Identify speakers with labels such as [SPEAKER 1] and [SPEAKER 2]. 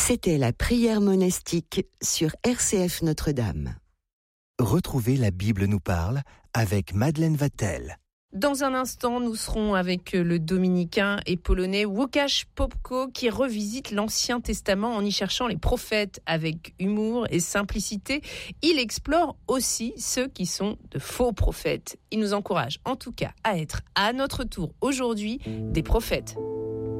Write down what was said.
[SPEAKER 1] C'était la prière monastique sur RCF Notre-Dame.
[SPEAKER 2] Retrouvez La Bible nous parle avec Madeleine Vatel.
[SPEAKER 3] Dans un instant, nous serons avec le dominicain et polonais Łukasz Popko qui revisite l'Ancien Testament en y cherchant les prophètes avec humour et simplicité. Il explore aussi ceux qui sont de faux prophètes. Il nous encourage en tout cas à être à notre tour aujourd'hui des prophètes.